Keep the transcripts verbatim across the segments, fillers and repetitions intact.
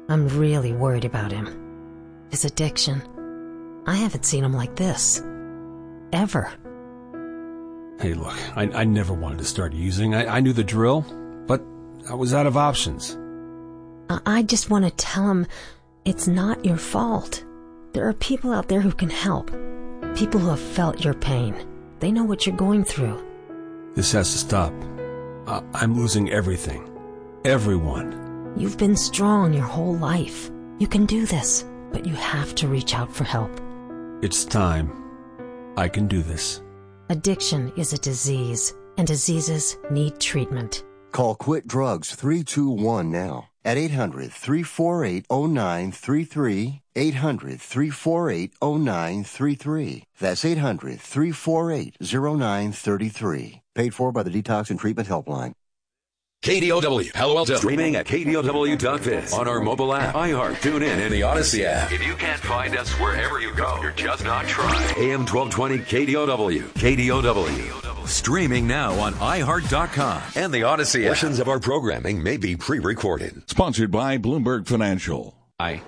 I'm really worried about him. His addiction. I haven't seen him like this. Ever. Hey, look, I, I never wanted to start using. I, I knew the drill, but I was out of options. I, I just want to tell him it's not your fault. There are people out there who can help. People who have felt your pain. They know what you're going through. This has to stop. I, I'm losing everything. Everyone. You've been strong your whole life. You can do this, but you have to reach out for help. It's time. I can do this. Addiction is a disease, and diseases need treatment. Call Quit Drugs three two one now at eight hundred, three four eight, oh nine three three, eight hundred, three four eight, oh nine three three. That's eight hundred, three four eight, oh nine three three. Paid for by the Detox and Treatment Helpline. K D O W, Palo Alto. Streaming at K D O W dot biz. On our mobile app, iHeart, TuneIn, and the Odyssey app. If you can't find us wherever you go, you're just not trying. A M twelve twenty K D O W. K D O W. Streaming now on i heart dot com and the Odyssey app. Portions of our programming may be pre-recorded. Sponsored by Bloomberg Financial. I...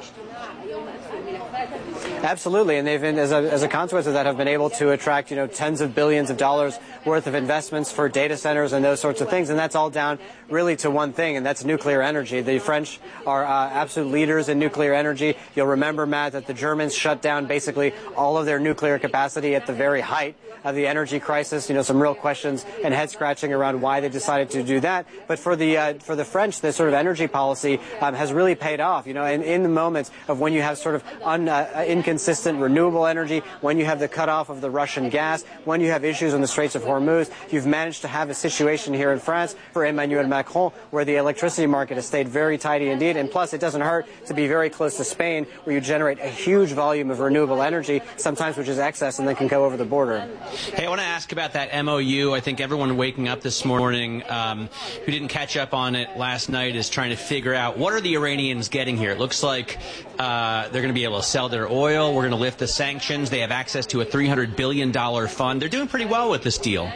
Absolutely, and they've been, as a, as a consequence of that, have been able to attract, you know, tens of billions of dollars worth of investments for data centers and those sorts of things, and that's all down really to one thing, and that's nuclear energy. The French are uh, absolute leaders in nuclear energy. You'll remember, Matt, that the Germans shut down basically all of their nuclear capacity at the very height of the energy crisis. You know, some real questions and head scratching around why they decided to do that. But for the uh, for the French, this sort of energy policy um, has really paid off. You know, and in the moments of when you have sort of un, uh, inconsistent renewable energy, when you have the cutoff of the Russian gas, when you have issues in the Straits of Hormuz, you've managed to have a situation here in France for Emmanuel Macron where the electricity market has stayed very tidy indeed. And plus, it doesn't hurt to be very close to Spain, where you generate a huge volume of renewable energy, sometimes which is excess and then can go over the border. Hey, I want to ask about that M O U. I think everyone waking up this morning um, who didn't catch up on it last night is trying to figure out what are the Iranians getting here. It looks like uh, they're going to be able to sell their oil. We're going to lift the sanctions. They have access to a three hundred billion dollars fund. They're doing pretty well with this deal.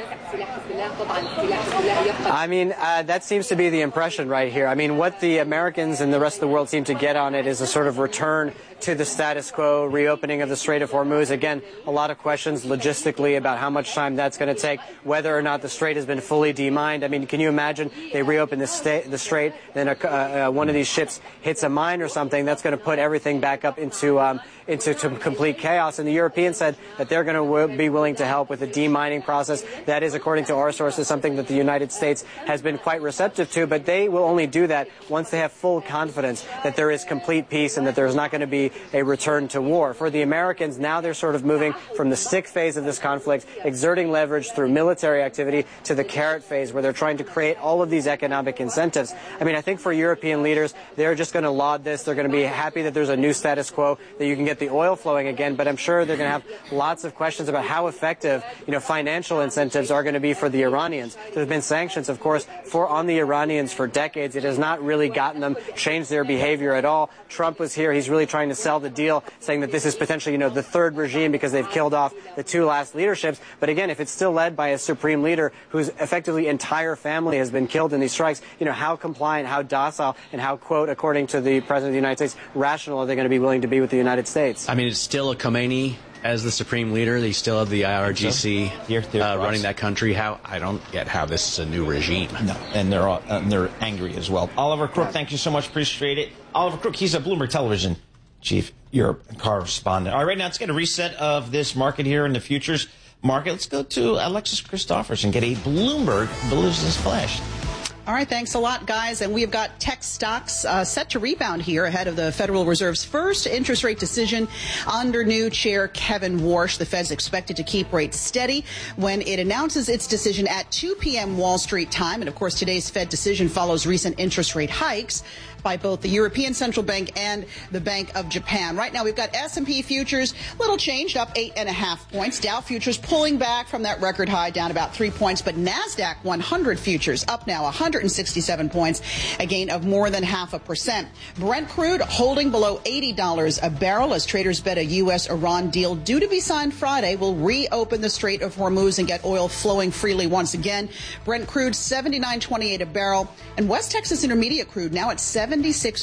I mean, uh, that seems to be the impression right here. I mean, what the Americans and the rest of the world seem to get on it is a sort of return to the status quo, reopening of the Strait of Hormuz. Again, a lot of questions logistically about how much time that's going to take, whether or not the strait has been fully demined. I mean, can you imagine they reopen the, sta- the strait, then a, uh, uh, one of these ships hits a mine or something, that's going to put everything back up into um, into complete chaos. And the Europeans said that they're going to w- be willing to help with the demining process. That is, according to our sources, something that the United States has been quite receptive to, but they will only do that once they have full confidence that there is complete peace and that there's not going to be a return to war. For the Americans, now they're sort of moving from the stick phase of this conflict, exerting leverage through military activity, to the carrot phase, where they're trying to create all of these economic incentives. I mean, I think for European leaders, they're just going to laud this. They're going to be happy that there's a new status quo, that you can get the oil flowing again, but I'm sure they're going to have lots of questions about how effective, you know, financial incentives are going to be for the Iranians. There's been sanctions, of course, for on the Iranians for decades. It has not really gotten them changed their behavior at all. Trump was here. He's really trying to sell the deal, saying that this is potentially, you know, the third regime because they've killed off the two last leaderships. But again, if it's still led by a supreme leader whose effectively entire family has been killed in these strikes, you know, how compliant, how docile, and how, quote, according to the President of the United States, rational are they going to be willing to be with the United States? I mean, it's still a Khomeini as the supreme leader. They still have the I R G C uh, running that country. How I don't get how this is a new regime. No, and they're all, and they're angry as well. Oliver Crook, thank you so much. Appreciate it. Oliver Crook, he's a Bloomberg Television chief Europe correspondent. All right, right now let's get a reset of this market here in the futures market. Let's go to Alexis Christopherson, get a Bloomberg Business Flash. All right, thanks a lot, guys. And we've got tech stocks uh, set to rebound here ahead of the Federal Reserve's first interest rate decision under new chair Kevin Warsh. The Fed's expected to keep rates steady when it announces its decision at two p.m. Wall Street time. And, of course, today's Fed decision follows recent interest rate hikes by both the European Central Bank and the Bank of Japan. Right now, we've got S and P futures, little changed, up eight and a half points. Dow futures pulling back from that record high, down about three points. But NASDAQ one hundred futures up now one hundred sixty-seven points, a gain of more than half a percent. Brent crude holding below eighty dollars a barrel as traders bet a U S Iran deal due to be signed Friday will reopen the Strait of Hormuz and get oil flowing freely once again. Brent crude seventy-nine twenty-eight a barrel, and West Texas Intermediate crude now at seventy-six